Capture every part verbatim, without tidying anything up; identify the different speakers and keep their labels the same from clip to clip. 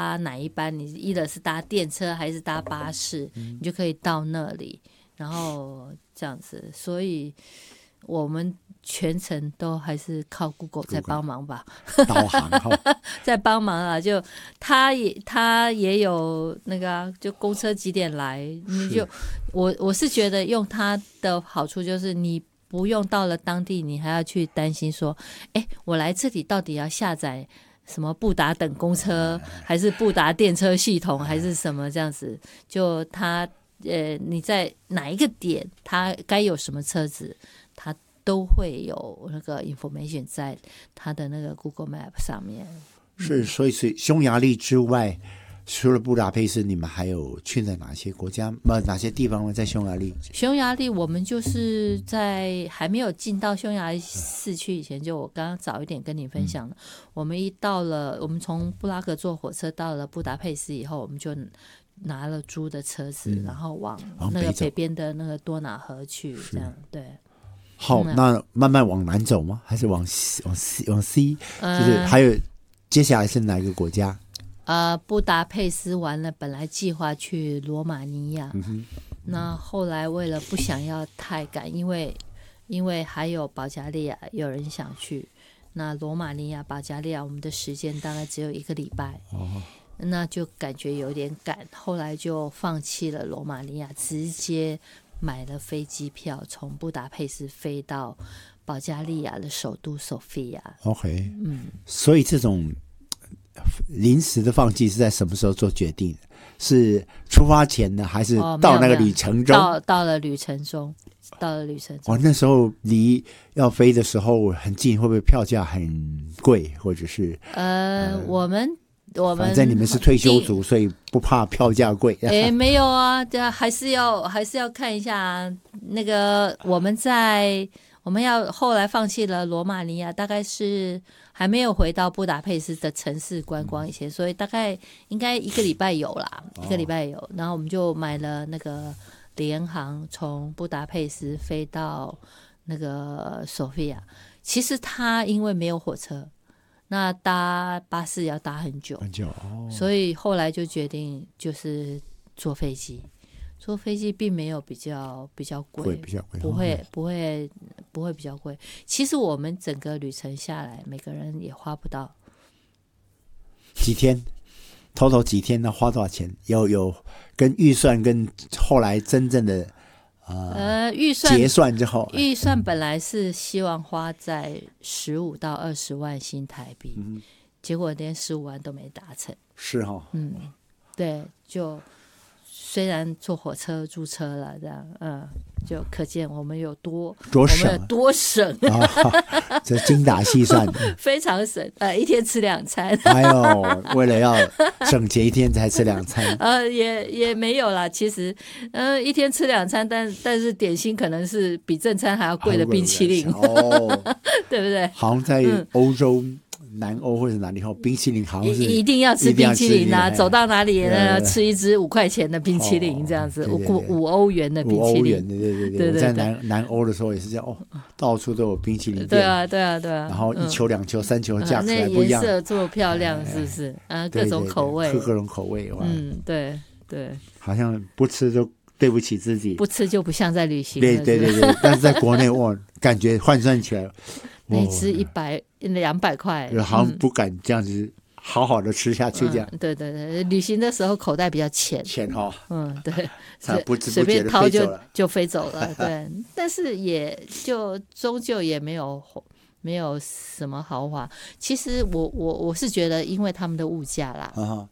Speaker 1: 搭哪一班，你一的是搭电车还是搭巴士，嗯、你就可以到那里，然后这样子。所以我们全程都还是靠 Google 在帮忙吧，
Speaker 2: 导航
Speaker 1: 在帮忙啊。就他也他也有那个、啊，就公车几点来，你就我我是觉得用它的好处就是你不用到了当地，你还要去担心说，哎，我来这里到底要下载什么布达等公车，还是布达电车系统，还是什么这样子？就它呃，你在哪一个点，它该有什么车子，它都会有那个 information 在它的那个 Google Map 上面。
Speaker 2: 是，所以是匈牙利之外，除了布达佩斯，你们还有去在哪些国家？哪些地方吗？在匈牙利？
Speaker 1: 匈牙利，我们就是在还没有进到匈牙利市区以前，就我刚刚早一点跟你分享了。嗯、我们一到了，我们从布拉格坐火车到了布达佩斯以后，我们就拿了租的车子，嗯、然后往那个北边的那个多瑙河去，这样对。
Speaker 2: 好，嗯、那慢慢往南走吗？还是往西？往西？往西？就是还有、嗯、接下来是哪一个国家？
Speaker 1: 呃，布达佩斯完了，本来计划去罗马尼亚，
Speaker 2: 嗯、
Speaker 1: 那后来为了不想要太赶，因为因为还有保加利亚有人想去，那罗马尼亚、保加利亚我们的时间大概只有一个礼拜，
Speaker 2: 哦、
Speaker 1: 那就感觉有点赶，后来就放弃了罗马尼亚，直接买了飞机票，从布达佩斯飞到保加利亚的首都索菲亚。
Speaker 2: OK，
Speaker 1: 嗯，
Speaker 2: 所以这种临时的放弃是在什么时候做决定的？是出发前呢，还是到那个旅程中？
Speaker 1: 哦、到到了旅程中，到了旅程中。
Speaker 2: 哦，那时候离要飞的时候很近，会不会票价很贵，或者是？
Speaker 1: 呃，呃我们我们
Speaker 2: 反正你们是退休族，所以不怕票价贵。
Speaker 1: 哎，没有啊，对啊，还是要还是要看一下那个我们在。我们要后来放弃了罗马尼亚，大概是还没有回到布达佩斯的城市观光以前，嗯、所以大概应该一个礼拜有啦，哦、一个礼拜有。然后我们就买了那个联航，从布达佩斯飞到那个索菲亚。其实它因为没有火车，那搭巴士要搭很久，
Speaker 2: 很久哦，
Speaker 1: 所以后来就决定就是坐飞机。坐飞机并没有比较比较贵，
Speaker 2: 比较贵，
Speaker 1: 不会不会不会比较贵。其实我们整个旅程下来，每个人也花不到
Speaker 2: 几天，头头几天呢？花多少钱？有有跟预算跟后来真正的呃
Speaker 1: 呃预算
Speaker 2: 结算之后，
Speaker 1: 预算本来是希望花在十五到二十万新台币，
Speaker 2: 嗯、
Speaker 1: 结果连十五万都没达成。
Speaker 2: 是哈、哦，
Speaker 1: 嗯，对，就。虽然坐火车租车了，这样，嗯，就可见我们有多
Speaker 2: 多省，
Speaker 1: 我们有多省，
Speaker 2: 啊、这精打细算，
Speaker 1: 非常省，呃，一天吃两餐。
Speaker 2: 哎呦，为了要省钱，一天才吃两餐，
Speaker 1: 呃，也也没有啦，其实，呃，一天吃两餐，但但是点心可能是比正餐还要贵的冰淇淋，
Speaker 2: 哦，
Speaker 1: 对不对？
Speaker 2: 好像在欧洲。嗯南欧或者哪里后冰淇淋好像是
Speaker 1: 一定要吃冰淇淋啊！走到哪里呢，吃一支五块钱的冰淇淋，这样子五五欧元的冰淇淋，
Speaker 2: 五欧元，对对对对。我在南南欧的时候也是这样哦，到处都有冰淇淋店。
Speaker 1: 对啊对啊对啊。
Speaker 2: 然后一球两球三球价格还不
Speaker 1: 那
Speaker 2: 一样，
Speaker 1: 颜色这么漂亮，是不是？啊，各种口味，
Speaker 2: 各种口味。
Speaker 1: 嗯，对对。
Speaker 2: 好像不吃就对不起自己，
Speaker 1: 不吃就不像在旅行。
Speaker 2: 对对对对，但是在国内哇，感觉换算起来。
Speaker 1: 那一支一百两百块，
Speaker 2: 好像不敢这样子好好的吃下去这样。
Speaker 1: 嗯、对对对，旅行的时候口袋比较浅，
Speaker 2: 浅哈、哦，
Speaker 1: 嗯，对，
Speaker 2: 不知
Speaker 1: 随便掏就就
Speaker 2: 飞
Speaker 1: 走了，对。但是也就终究也没有没有什么豪华。其实我我我是觉得，因为他们的物价啦，
Speaker 2: 啊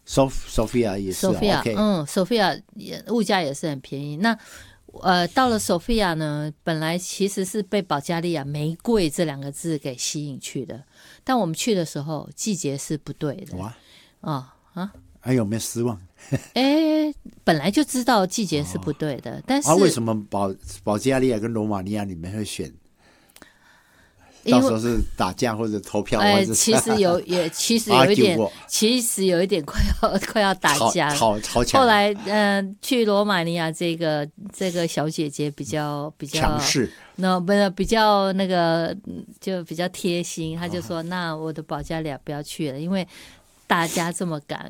Speaker 2: ，Sofia 也是
Speaker 1: ，Sofia，、
Speaker 2: okay、
Speaker 1: 嗯 ，Sofia 也物价也是很便宜。那呃，到了索菲亚呢，本来其实是被保加利亚玫瑰这两个字给吸引去的，但我们去的时候季节是不对的。
Speaker 2: 哇，
Speaker 1: 啊啊，
Speaker 2: 还有没有失望？
Speaker 1: 哎，本来就知道季节是不对的，哦、但是
Speaker 2: 啊，为什么保保加利亚跟罗马尼亚你们会选？到时候是打架或者投票，
Speaker 1: 哎，其实有也其实有一点，其实有一点快要快要打架了，
Speaker 2: 吵吵起来。
Speaker 1: 后来，嗯、呃，去罗马尼亚这个这个小姐姐比较比较
Speaker 2: 强势，
Speaker 1: 那不是比较那个就比较贴心，她就说：“哦、那我的保加利亚不要去了，因为大家这么赶，